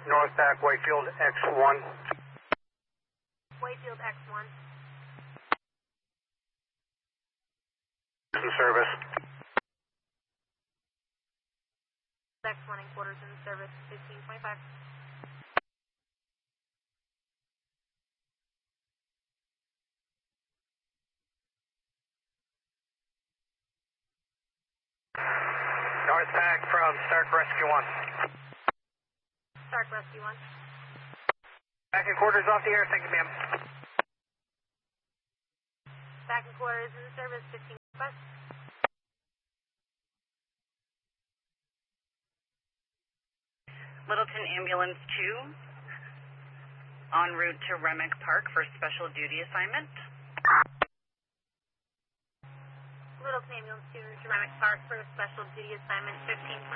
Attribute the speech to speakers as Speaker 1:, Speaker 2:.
Speaker 1: North back, Whitefield X1.
Speaker 2: Whitefield X1.
Speaker 1: In service.
Speaker 2: X1 in quarters in service, 1525.
Speaker 1: North back from Stark Rescue 1.
Speaker 2: Stark Rescue 1.
Speaker 1: Back in quarters off the air, thank you, ma'am.
Speaker 2: Back in quarters in service, 1525.
Speaker 3: Littleton Ambulance 2, en route to Remick Park for special duty assignment.
Speaker 2: Littleton Ambulance 2 to Remick Park for special duty assignment, 1525.